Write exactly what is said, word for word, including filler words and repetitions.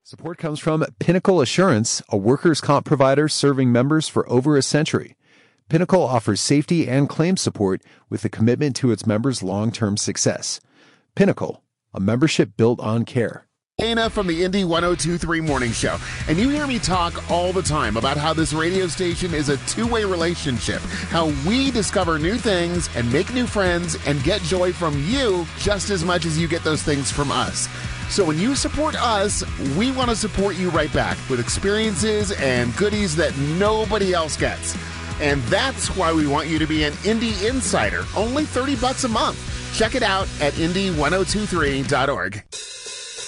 Support comes from Pinnacle Assurance, a workers' comp provider serving members for over a century. Pinnacle offers safety and claim support with a commitment to its members' long-term success. Pinnacle, a membership built on care. Dana from the Indy one oh two point three Morning Show. And you hear me talk all the time about how this radio station is a two-way relationship, how we discover new things and make new friends and get joy from you just as much as you get those things from us. So when you support us, we want to support you right back with experiences and goodies that nobody else gets. And that's why we want you to be an Indy Insider, only thirty bucks a month. Check it out at Indy ten twenty-three dot org.